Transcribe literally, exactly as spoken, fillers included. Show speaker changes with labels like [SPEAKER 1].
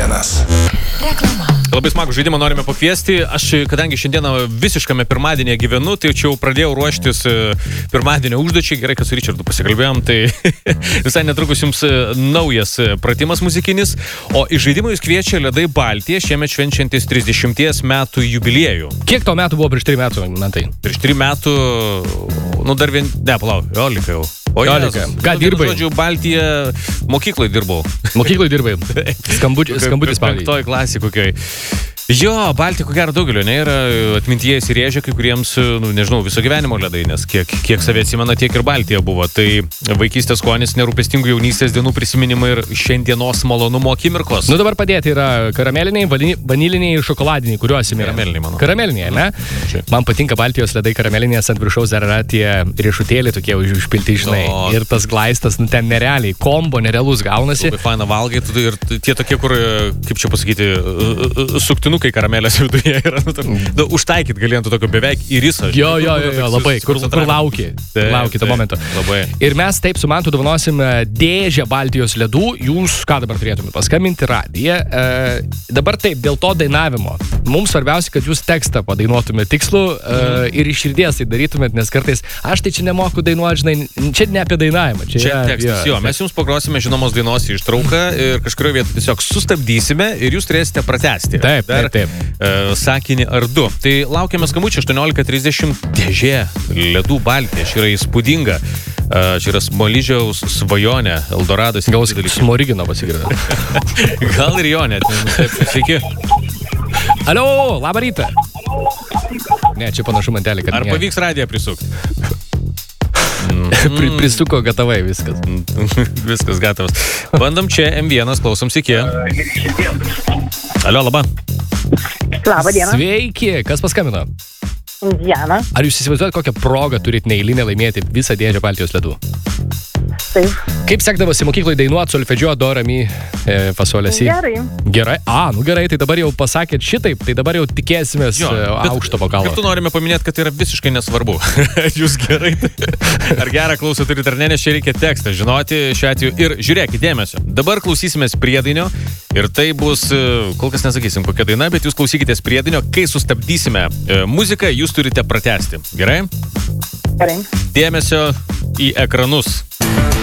[SPEAKER 1] vienas.
[SPEAKER 2] Reklama.
[SPEAKER 3] Labai smagų žaidimą norime pakviesti. Aš, kadangi šiandieną visiškame pirmadienėje gyvenu, tai čia jau pradėjau ruoštis pirmadienio užduočiai. Gerai, kad su Richardu pasikalbėjom, tai visai netrukus jums naujas pratimas muzikinis. O į žaidimą jūs kviečia Ledai Baltija, šiemet švenčiantis trisdešimties metų jubiliejų.
[SPEAKER 4] Kiek to metų buvo prieš tris metų, Mantai?
[SPEAKER 3] Prieš tris metų, nu dar vien, ne, palauk, jolika jau. O
[SPEAKER 4] jolika. Ką
[SPEAKER 3] nu,
[SPEAKER 4] dirbai?
[SPEAKER 3] Žodžiu, Baltija mokyklai dirbau.
[SPEAKER 4] Mokyklai dirbai. Skambutis, skambutis pavyzdžiui.
[SPEAKER 3] Penktoj klasė kokioj. Jo, Baltija, ko gero daugelio, ne, yra atmintyje įsirėžę kai kuriems, nu, nežinau, viso gyvenimo ledai, nes kiek, kiek savė atsimena, tiek ir Baltija buvo. Tai vaikystės skonis, nerūpestingų jaunystės dienų prisiminimai ir šiandienos malonumo akimirkos.
[SPEAKER 4] Nu dabar padėti yra karameliniai, vaniliniai ir šokoladiniai, kuriuos įmė.
[SPEAKER 3] Karameliniai, manau.
[SPEAKER 4] Karameliniai, ne?
[SPEAKER 3] Čia.
[SPEAKER 4] Man patinka Baltijos ledai karamelinės, ant viršaus dar yra tie riešutėliai tokie užpilti, žinai.
[SPEAKER 3] O.
[SPEAKER 4] Ir tas glaistas, nu ten nerealiai, kombo, nerealus gaunasi.
[SPEAKER 3] Labai faina valgai, ir tie tokie, kur, kaip čia pasakyti, suktinukai karamelės viduje yra, nu, nu, užtaikyt galėtų tokio beveik įrisą.
[SPEAKER 4] Jo, jo, jo, jo, labai, kur, kur lauki,
[SPEAKER 3] taip,
[SPEAKER 4] lauki to
[SPEAKER 3] taip,
[SPEAKER 4] momento.
[SPEAKER 3] Labai.
[SPEAKER 4] Ir mes taip su Mantu dovanosim dėžę Baltijos ledų, jūs ką dabar turėtumėte paskambinti radiją. E, dabar taip, dėl to dainavimo. Mums svarbiausia, kad jūs tekstą padainuotumėte tikslų e, ir iš širdies tai darytumėte, nes kartais aš tai čia nemoku dainuoti, žinai, čia ne apie dainavimą. Čia,
[SPEAKER 3] Čia tekstas, jo, jo, mes jums pagrosime žinomos dainos ištrauką ir kažkurioje vietoje tiesiog sustabdysime ir jūs turėsite pratęsti.
[SPEAKER 4] Taip,
[SPEAKER 3] Dar,
[SPEAKER 4] taip, taip.
[SPEAKER 3] E, sakinį ar du. Tai laukiame skambučio aštuoniolika trisdešimt dėžė Ledų Baltija. Ši yra įspūdinga. E, čia yra Smaližiaus svajonė, Eldoradas.
[SPEAKER 4] Gal Smorigino pasigirdo.
[SPEAKER 3] Gal ir jo net. Taip, sveiki.
[SPEAKER 4] Alio, labą rytą. Ne, čia panašu mantelį, kad
[SPEAKER 3] Ar
[SPEAKER 4] ne.
[SPEAKER 3] pavyks radiją prisukti?
[SPEAKER 4] Pri, prisuko gatavai viskas.
[SPEAKER 3] Viskas gatavas. Bandom čia M vienas, klausom iki. Alio, laba.
[SPEAKER 5] Labą dieną.
[SPEAKER 4] Sveiki, kas paskambino?
[SPEAKER 5] Diana.
[SPEAKER 4] Ar jūs įsivaizduojate, kokią progą turit neeilinę laimėti visą dėžę Baltijos ledų?
[SPEAKER 5] Taip.
[SPEAKER 4] Kaip sekdavosi mokykloje dainuoti solfedžio, do, rami, e, fasolėsi?
[SPEAKER 5] Gerai.
[SPEAKER 4] Gerai. A, nu gerai, tai dabar jau pasakėt šitaip, tai dabar jau tikėsimės
[SPEAKER 3] Jo,
[SPEAKER 4] e,
[SPEAKER 3] bet
[SPEAKER 4] aukšto vokalo.
[SPEAKER 3] Kartu norime paminėti, kad tai yra visiškai nesvarbu. Jūs gerai, ar gerą klausą turite ar ne, nes čia reikia tekstą žinoti šiuo atveju. Ir žiūrėkit, dėmesio. Dabar klausysimės priedainio ir tai bus, kol kas nesakysim kokia daina, bet jūs klausykitės priedainio. Kai sustabdysime e, muziką, jūs turite pratęsti. Gerai?
[SPEAKER 5] Gerai.
[SPEAKER 3] Dėmesio į ekranus.